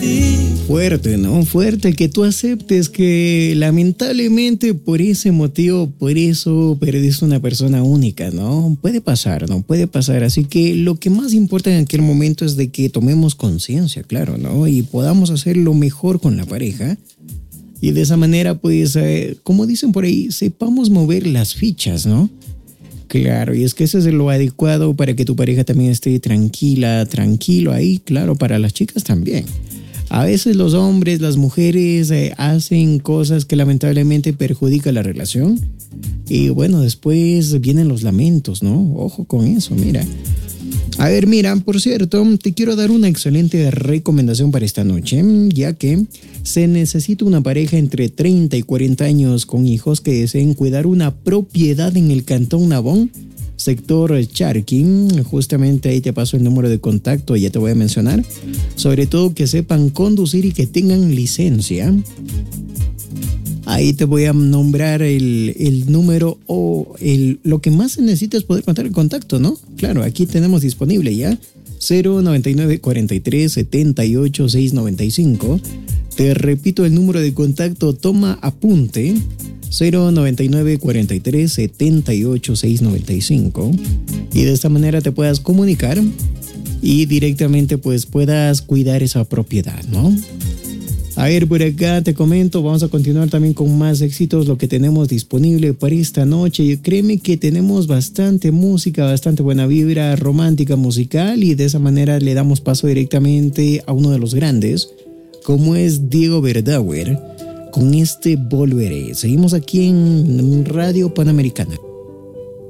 Fuerte, ¿no? Fuerte que tú aceptes que lamentablemente por ese motivo, por eso perdiste una persona única, ¿no? Puede pasar, ¿no? Puede pasar. Así que lo que más importa en aquel momento es de que tomemos conciencia, claro, ¿no? Y podamos hacer lo mejor con la pareja. Y de esa manera, pues, como dicen por ahí, sepamos mover las fichas, ¿no? Claro, y es que eso es lo adecuado para que tu pareja también esté tranquila, tranquilo ahí, claro, para las chicas también. A veces los hombres, las mujeres hacen cosas que lamentablemente perjudican la relación y bueno, después vienen los lamentos, ¿no? Ojo con eso, mira. A ver, mira, por cierto, te quiero dar una excelente recomendación para esta noche, ya que se necesita una pareja entre 30 y 40 años con hijos que deseen cuidar una propiedad en el Cantón Nabón, sector Charquín. Justamente ahí te paso el número de contacto, ya te voy a mencionar. Sobre todo que sepan conducir y que tengan licencia. Ahí te voy a nombrar el número o lo que más se necesita es poder contar el contacto, ¿no? Claro, aquí tenemos disponible ya 099 43 78 695. Te repito el número de contacto, toma apunte. 099 43 78 695. Y de esta manera te puedas comunicar y directamente pues puedas cuidar esa propiedad, ¿no? A ver, por acá te comento, vamos a continuar también con más éxitos, lo que tenemos disponible para esta noche. Y créeme que tenemos bastante música, bastante buena vibra romántica musical y de esa manera le damos paso directamente a uno de los grandes, como es Diego Verdaguer, con este Volveré. Seguimos aquí en Radio Panamericana.